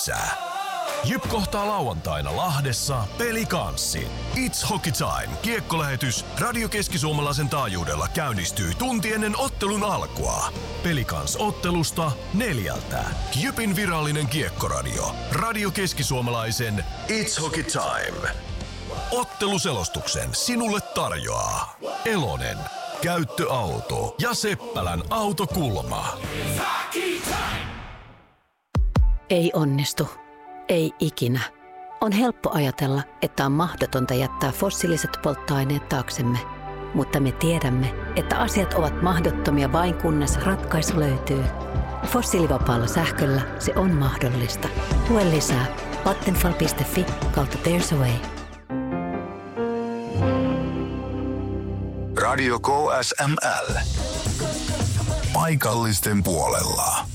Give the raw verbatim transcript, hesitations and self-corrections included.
pelissä. Jyp kohtaa lauantaina Lahdessa Pelikanssin. It's Hockey Time -kiekkolähetys Radio Keski-Suomalaisen taajuudella käynnistyy tunti ennen ottelun alkua. Pelikans-ottelusta neljältä. Jypin virallinen kiekkoradio. Radio Keski-Suomalaisen It's Hockey Time. Otteluselostuksen sinulle tarjoaa Elonen, Käyttöauto ja Seppälän autokulma. Ei onnistu. Ei ikinä. On helppo ajatella, että on mahdotonta jättää fossiiliset polttoaineet taaksemme. Mutta me tiedämme, että asiat ovat mahdottomia vain kunnes ratkaisu löytyy. Fossiilivapaalla sähköllä se on mahdollista. Lue lisää vattenfall piste fi kautta There's a Way. Radio K S M L. Paikallisten puolella.